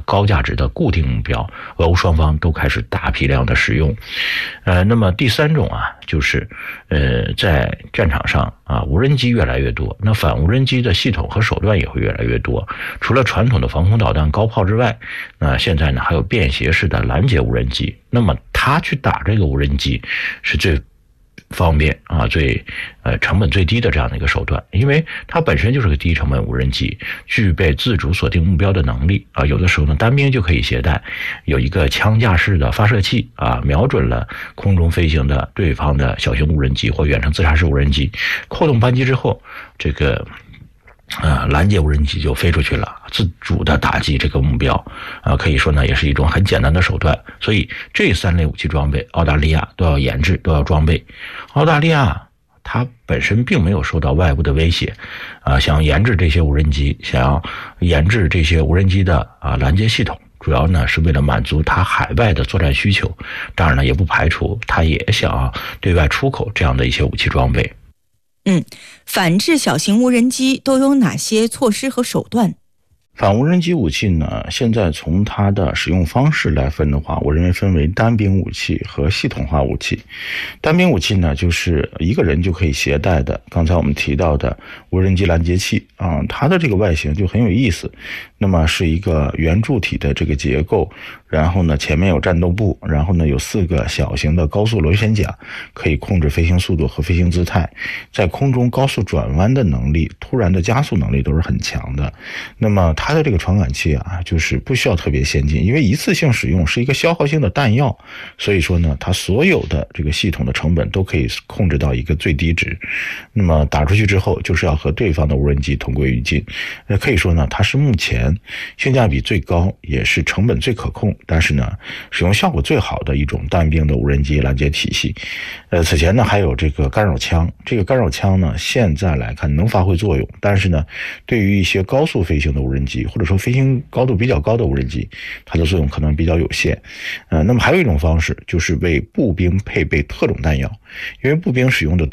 高价值的固定目标，俄乌双方都开始大批量的使用。那么第三种啊，就是在战场上啊，无人机越来越多，那反无人机的系统和手段也会越来越多。除了传统的防空导弹、高炮之外，那现在呢还有便携式的拦截无人机。那么它去打这个无人机是最方便啊，成本最低的这样的一个手段，因为它本身就是个低成本无人机，具备自主锁定目标的能力啊。有的时候呢，单兵就可以携带，有一个枪架式的发射器啊，瞄准了空中飞行的对方的小型无人机或远程自杀式无人机，扣动扳机之后，这个拦截无人机就飞出去了，自主的打击这个目标可以说呢也是一种很简单的手段。所以这三类武器装备澳大利亚都要研制，都要装备。澳大利亚它本身并没有受到外部的威胁想要研制这些无人机，想要研制这些无人机的拦截系统，主要呢是为了满足它海外的作战需求。当然呢也不排除它也想要对外出口这样的一些武器装备。 反制小型无人机都有哪些措施和手段？ 反无人机武器呢，现在从它的使用方式来分的话，我认为分为单兵武器和系统化武器。单兵武器呢，就是一个人就可以携带的，刚才我们提到的无人机拦截器它的这个外形就很有意思。那么是一个圆柱体的这个结构，然后呢前面有战斗部，然后呢有4个小型的高速螺旋桨，可以控制飞行速度和飞行姿态，在空中高速转弯的能力、突然的加速能力都是很强的。那么它的这个传感器就是不需要特别先进，因为一次性使用是一个消耗性的弹药，所以说呢它所有的这个系统的成本都可以控制到一个最低值。那么打出去之后就是要和对方的无人机同归于尽。可以说呢它是目前性价比最高，也是成本最可控，但是呢使用效果最好的一种单兵的无人机拦截体系。此前呢还有这个干扰枪，这个干扰枪呢现在来看能发挥作用，但是呢对于一些高速飞行的无人机，或者说飞行高度比较高的无人机，它的作用可能比较有限。那么还有一种方式就是为步兵配备特种弹药，因为步兵使用的